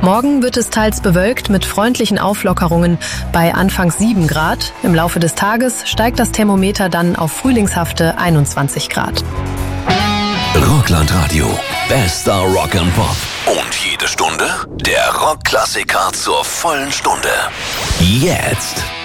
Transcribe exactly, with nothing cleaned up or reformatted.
Morgen wird es teils bewölkt mit freundlichen Auflockerungen bei anfangs sieben Grad. Im Laufe des Tages steigt das Thermometer dann auf frühlingshafte einundzwanzig Grad. Rockland Radio. Bester Rock and Pop. Und jede Stunde der Rockklassiker zur vollen Stunde. Jetzt.